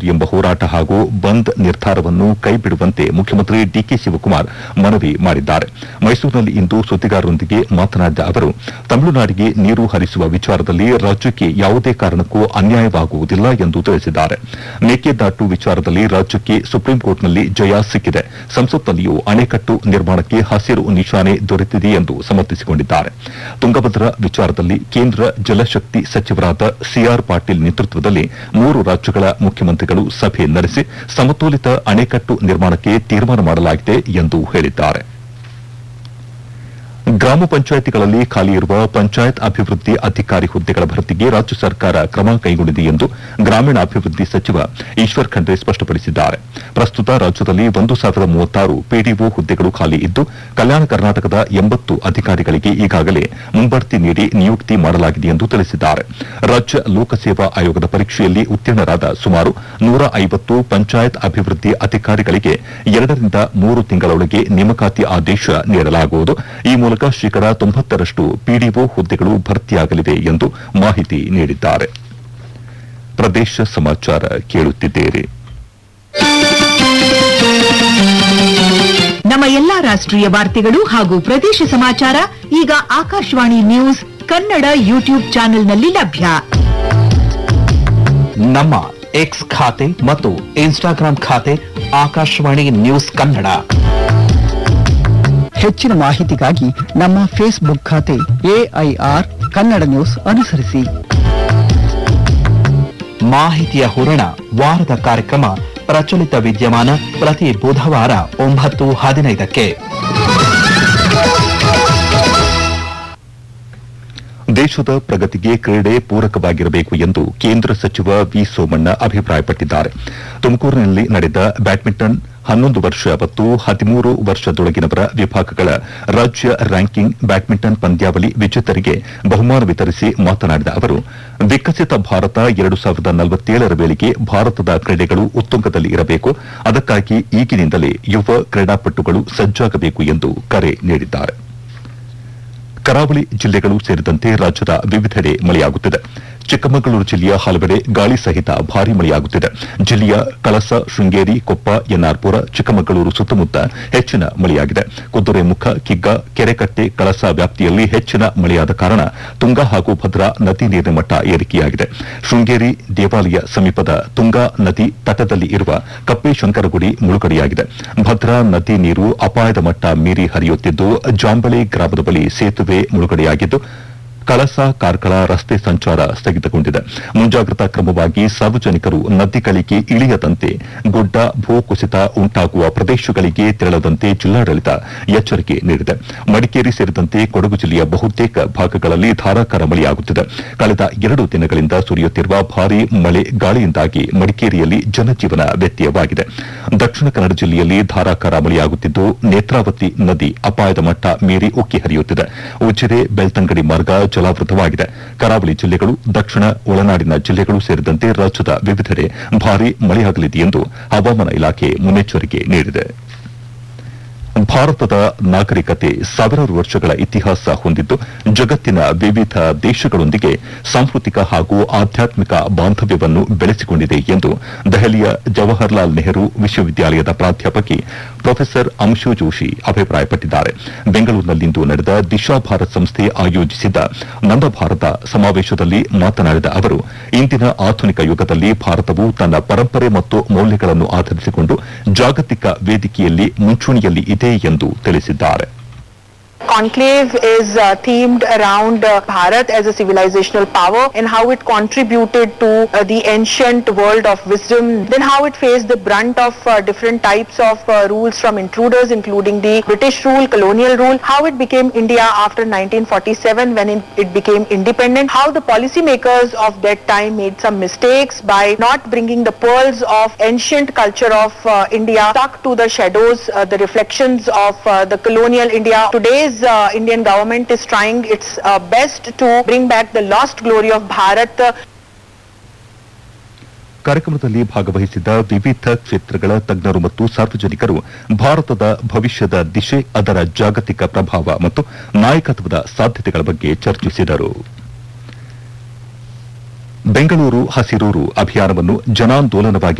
ಎಂಬ ಹೋರಾಟ ಹಾಗೂ ಬಂದ್ ನಿರ್ಧಾರವನ್ನು ಕೈಬಿಡುವಂತೆ ಮುಖ್ಯಮಂತ್ರಿ ಡಿಕೆ ಶಿವಕುಮಾರ್ ಮನವಿ ಮಾಡಿದ್ದಾರೆ. ಮೈಸೂರಿನಲ್ಲಿಂದು ಸುದ್ದಿಗಾರರೊಂದಿಗೆ ಮಾತನಾಡಿದ ಅವರು, ತಮಿಳುನಾಡಿಗೆ ನೀರು ಹರಿಸುವ ವಿಚಾರದಲ್ಲಿ ರಾಜ್ಯಕ್ಕೆ ಯಾವುದೇ ಕಾರಣಕ್ಕೂ ಅನ್ಯಾಯವಾಗುವುದಿಲ್ಲ ಎಂದು ತಿಳಿಸಿದ್ದಾರೆ. ಮೇಕೆದಾಟು ವಿಚಾರದಲ್ಲಿ ರಾಜ್ಯಕ್ಕೆ ಸುಪ್ರೀಂಕೋರ್ಟ್ನಲ್ಲಿ ಜಯ ಸಿಕ್ಕಿದೆ. ಸಂಸತ್ನಲ್ಲಿಯೂ ಅಣೆಕಟ್ಟು ನಿರ್ಮಾಣಕ್ಕೆ ಹಸಿರು ನಿಶಾನೆ ದೊರೆತಿದೆ ಎಂದು ಸಮರ್ಥಿಸಿಕೊಂಡಿದ್ದಾರೆ. ತುಂಗಭದ್ರಾ ವಿಚಾರದಲ್ಲಿ ಕೇಂದ್ರ ಜಲಶಕ್ತಿ ಸಚಿವರಾದ ಸಿಆರ್ ಪಾಟೀಲ್ ನೇತೃತ್ವದಲ್ಲಿ 3 ರಾಜ್ಯಗಳ ಮುಖ್ಯಮಂತ್ರಿಗಳು ಸಭೆ ನಡೆಸಿ ಸಮತೋಲಿತ ಅಣೆಕಟ್ಟು ನಿರ್ಮಾಣಕ್ಕೆ ತೀರ್ಮಾನ ಮಾಡಲಾಗಿದೆ ಎಂದು ಹೇಳಿದ್ದಾರೆ. ಗ್ರಾಮ ಪಂಚಾಯಿತಿಗಳಲ್ಲಿ ಖಾಲಿ ಇರುವ ಪಂಚಾಯತ್ ಅಭಿವೃದ್ಧಿ ಅಧಿಕಾರಿ ಹುದ್ದೆಗಳ ಭರ್ತಿಗೆ ರಾಜ್ಯ ಸರ್ಕಾರ ಕ್ರಮ ಕೈಗೊಂಡಿದೆ ಎಂದು ಗ್ರಾಮೀಣಾಭಿವೃದ್ಧಿ ಸಚಿವ ಈಶ್ವರ್ ಖಂಡ್ರೆ ಸ್ಪಷ್ಟಪಡಿಸಿದ್ದಾರೆ. ಪ್ರಸ್ತುತ ರಾಜ್ಯದಲ್ಲಿ 1036 ಪಿಡಿಒ ಹುದ್ದೆಗಳು ಖಾಲಿ ಇದ್ದು, ಕಲ್ಯಾಣ ಕರ್ನಾಟಕದ 80 ಅಧಿಕಾರಿಗಳಿಗೆ ಈಗಾಗಲೇ ಮುಂಬಡ್ತಿ ನೀಡಿ ನಿಯುಕ್ತಿ ಮಾಡಲಾಗಿದೆ ಎಂದು ತಿಳಿಸಿದ್ದಾರೆ. ರಾಜ್ಯ ಲೋಕಸೇವಾ ಆಯೋಗದ ಪರೀಕ್ಷೆಯಲ್ಲಿ ಉತ್ತೀರ್ಣರಾದ ಸುಮಾರು 150 ಪಂಚಾಯತ್ ಅಭಿವೃದ್ಧಿ ಅಧಿಕಾರಿಗಳಿಗೆ 2 ರಿಂದ 3 ತಿಂಗಳೊಳಗೆ ನೇಮಕಾತಿ ಆದೇಶ ನೀಡಲಾಗುವುದು. ಈ ಮೂಲಕ ಶೇಕಡಾ 90ರಷ್ಟು ಪಿಡಿಒ ಹುದ್ದೆಗಳು ಭರ್ತಿಯಾಗಲಿದೆ ಎಂದು ಮಾಹಿತಿ ನೀಡಿದ್ದಾರೆ. ಪ್ರದೇಶ ಸಮಾಚಾರ ಕೇಳುತ್ತಿದ್ದೀರಿ. ನಮ್ಮ ಎಲ್ಲಾ ರಾಷ್ಟ್ರೀಯ ವಾರ್ತೆಗಳು ಹಾಗೂ ಪ್ರದೇಶ ಸಮಾಚಾರ ಈಗ ಆಕಾಶವಾಣಿ ನ್ಯೂಸ್ ಕನ್ನಡ ಯೂಟ್ಯೂಬ್ ಚಾನೆಲ್ನಲ್ಲಿ ಲಭ್ಯ. ನಮ್ಮ ಎಕ್ಸ್ ಖಾತೆ ಮತ್ತು ಇನ್ಸ್ಟಾಗ್ರಾಂ ಖಾತೆ ಆಕಾಶವಾಣಿ ನ್ಯೂಸ್ ಕನ್ನಡ. ಹೆಚ್ಚಿನ ಮಾಹಿತಿಗಾಗಿ ನಮ್ಮ ಫೇಸ್ಬುಕ್ ಖಾತೆ ಎಐಆರ್ ಕನ್ನಡ ನ್ಯೂಸ್ ಅನುಸರಿಸಿ. ಮಾಹಿತಿಯ ಹೂರಣ ವಾರದ ಕಾರ್ಯಕ್ರಮ ಪ್ರಚಲಿತ ವಿದ್ಯಮಾನ ಪ್ರತಿ ಬುಧವಾರ 9:15ಕ್ಕೆ. ದೇಶದ ಪ್ರಗತಿಗೆ ಕ್ರೀಡೆ ಪೂರಕವಾಗಿರಬೇಕು ಎಂದು ಕೇಂದ್ರ ಸಚಿವ ವಿ ಸೋಮಣ್ಣ ಅಭಿಪ್ರಾಯಪಟ್ಟಿದ್ದಾರೆ. ತುಮಕೂರಿನಲ್ಲಿ ನಡೆದ ಬ್ಯಾಡ್ಮಿಂಟನ್ 11 ವರ್ಷ ಮತ್ತು 13 ವರ್ಷದೊಳಗಿನವರ ವಿಭಾಗಗಳ ರಾಜ್ಯ ರ್ಯಾಂಕಿಂಗ್ ಬ್ಯಾಡ್ಮಿಂಟನ್ ಪಂದ್ಯಾವಳಿ ವಿಜೇತರಿಗೆ ಬಹುಮಾನ ವಿತರಿಸಿ ಮಾತನಾಡಿದ ಅವರು, ವಿಕಸಿತ ಭಾರತ 2047ರ ವೇಳೆಗೆ ಭಾರತದ ಕ್ರೀಡೆಗಳು ಉತ್ತುಂಗದಲ್ಲಿ ಇರಬೇಕು. ಅದಕ್ಕಾಗಿ ಈಗಿನಿಂದಲೇ ಯುವ ಕ್ರೀಡಾಪಟುಗಳು ಸಜ್ಜಾಗಬೇಕು ಎಂದು ಕರೆ ನೀಡಿದ್ದಾರೆ. ಕರಾವಳಿ ಜಿಲ್ಲೆಗಳು ಸೇರಿದಂತೆ ರಾಜ್ಯದ ವಿವಿಧೆಡೆ ಮಳೆಯಾಗುತ್ತಿದೆ. ಚಿಕ್ಕಮಗಳೂರು ಜಿಲ್ಲೆಯ ಹಲವೆಡೆ ಗಾಳಿ ಸಹಿತ ಭಾರೀ ಮಳೆಯಾಗುತ್ತಿದೆ. ಜಿಲ್ಲೆಯ ಕಳಸ, ಶೃಂಗೇರಿ, ಕೊಪ್ಪ, ಎನ್ಆರ್ಪುರ, ಚಿಕ್ಕಮಗಳೂರು ಸುತ್ತಮುತ್ತ ಹೆಚ್ಚಿನ ಮಳೆಯಾಗಿದೆ. ಕುದುರೆಮುಖ, ಕಿಗ್ಗ, ಕೆರೆಕಟ್ಟೆ, ಕಳಸ ವ್ಯಾಪ್ತಿಯಲ್ಲಿ ಹೆಚ್ಚಿನ ಮಳೆಯಾದ ಕಾರಣ ತುಂಗಾ ಹಾಗೂ ಭದ್ರಾ ನದಿ ನೀರಿನ ಮಟ್ಟ ಏರಿಕೆಯಾಗಿದೆ. ಶೃಂಗೇರಿ ದೇವಾಲಯ ಸಮೀಪದ ತುಂಗಾ ನದಿ ತಟದಲ್ಲಿ ಇರುವ ಕಪ್ಪೇಶಂಕರಗುಡಿ ಮುಳುಗಡೆಯಾಗಿದೆ. ಭದ್ರಾ ನದಿ ನೀರು ಅಪಾಯದ ಮಟ್ಟ ಮೀರಿ ಹರಿಯುತ್ತಿದ್ದು, ಜಾಂಬಳೆ ಗ್ರಾಮದ ಬಳಿ ಸೇತುವೆ ಮುಳುಗಡೆಯಾಗಿದ್ದು, ಕಳಸ ಕಾರ್ಕಳ ರಸ್ತೆ ಸಂಚಾರ ಸ್ಥಗಿತಗೊಂಡಿದೆ. ಮುಂಜಾಗ್ರತಾ ಕ್ರಮವಾಗಿ ಸಾರ್ವಜನಿಕರು ನದಿಗಳಿಗೆ ಇಳಿಯದಂತೆ, ಗುಡ್ಡ ಭೂಕುಸಿತ ಉಂಟಾಗುವ ಪ್ರದೇಶಗಳಿಗೆ ತೆರಳದಂತೆ ಜಿಲ್ಲಾಡಳಿತ ಎಚ್ಚರಿಕೆ ನೀಡಿದೆ. ಮಡಿಕೇರಿ ಸೇರಿದಂತೆ ಕೊಡಗು ಜಿಲ್ಲೆಯ ಬಹುತೇಕ ಭಾಗಗಳಲ್ಲಿ ಧಾರಾಕಾರ ಮಳೆಯಾಗುತ್ತಿದೆ. ಕಳೆದ 2 ದಿನಗಳಿಂದ ಸುರಿಯುತ್ತಿರುವ ಭಾರೀ ಮಳೆ ಗಾಳಿಯಿಂದಾಗಿ ಮಡಿಕೇರಿಯಲ್ಲಿ ಜನಜೀವನ ವ್ಯತ್ಯಯವಾಗಿದೆ. ದಕ್ಷಿಣ ಕನ್ನಡ ಜಿಲ್ಲೆಯಲ್ಲಿ ಧಾರಾಕಾರ ಮಳೆಯಾಗುತ್ತಿದ್ದು, ನೇತ್ರಾವತಿ ನದಿ ಅಪಾಯದ ಮಟ್ಟ ಮೀರಿ ಉಕ್ಕಿ ಹರಿಯುತ್ತಿದೆ. ಉಜಿರೆ ಬೆಳ್ತಂಗಡಿ ಮಾರ್ಗ ಜಲಾವೃತವಾಗಿದೆ. ಕರಾವಳಿ ಜಿಲ್ಲೆಗಳು, ದಕ್ಷಿಣ ಒಳನಾಡಿನ ಜಿಲ್ಲೆಗಳು ಸೇರಿದಂತೆ ರಾಜ್ಯದ ವಿವಿಧೆಡೆ ಭಾರೀ ಮಳೆಯಾಗಲಿದೆ ಎಂದು ಹವಾಮಾನ ಇಲಾಖೆ ಮುನ್ನೆಚ್ಚರಿಕೆ ನೀಡಿದೆ. ಭಾರತದ ನಾಗರಿಕತೆ ಸಾವಿರಾರು ವರ್ಷಗಳ ಇತಿಹಾಸ ಹೊಂದಿದ್ದು, ಜಗತ್ತಿನ ವಿವಿಧ ದೇಶಗಳೊಂದಿಗೆ ಸಾಂಸ್ಕೃತಿಕ ಹಾಗೂ ಆಧ್ಯಾತ್ಮಿಕ ಬಾಂಧವ್ಯವನ್ನು ಬೆಳೆಸಿಕೊಂಡಿದೆ ಎಂದು ದೆಹಲಿಯ ಜವಾಹರ್ಲಾಲ್ ನೆಹರು ವಿಶ್ವವಿದ್ಯಾಲಯದ ಪ್ರಾಧ್ಯಾಪಕಿ ಪ್ರೊಫೆಸರ್ ಅಂಶು ಜೋಶಿ ಅಭಿಪ್ರಾಯಪಟ್ಟಿದ್ದಾರೆ. ಬೆಂಗಳೂರಿನಲ್ಲಿಂದು ನಡೆದ ದಿಶಾ ಭಾರತ್ ಸಂಸ್ಥೆ ಆಯೋಜಿಸಿದ್ದ ನನ್ನ ಭಾರತ ಸಮಾವೇಶದಲ್ಲಿ ಮಾತನಾಡಿದ ಅವರು, ಇಂದಿನ ಆಧುನಿಕ ಯುಗದಲ್ಲಿ ಭಾರತವು ತನ್ನ ಪರಂಪರೆ ಮತ್ತು ಮೌಲ್ಯಗಳನ್ನು ಆಧರಿಸಿಕೊಂಡು ಜಾಗತಿಕ ವೇದಿಕೆಯಲ್ಲಿ ಮುಂಚೂಣಿಯಲ್ಲಿ ಇದೆ ಎಂದು ತಿಳಿಸಿದ್ದಾರೆ. Conclave is themed around Bharat as a civilizational power and how it contributed to the ancient world of wisdom, then how it faced the brunt of different types of rules from intruders, including the British rule, colonial rule, how it became India after 1947 when it became independent, how the policymakers of that time made some mistakes by not bringing the pearls of ancient culture of India, stuck to the shadows, the reflections of the colonial India. Today's Indian government is trying its best to bring back the lost glory of Bharat. ಕಾರ್ಯಕ್ರಮದಲ್ಲಿ ಭಾಗವಹಿಸಿದ್ದ ವಿವಿಧ ಕ್ಷೇತ್ರಗಳ ತಜ್ಞರು ಮತ್ತು ಸಾರ್ವಜನಿಕರು ಭಾರತದ ಭವಿಷ್ಯದ ದಿಶೆ, ಅದರ ಜಾಗತಿಕ ಪ್ರಭಾವ ಮತ್ತು ನಾಯಕತ್ವದ ಸಾಧ್ಯತೆಗಳ ಬಗ್ಗೆ ಚರ್ಚಿಸಿದರು. ಬೆಂಗಳೂರು ಹಸಿರೂರು ಅಭಿಯಾನವನ್ನು ಜನಾಂದೋಲನವಾಗಿ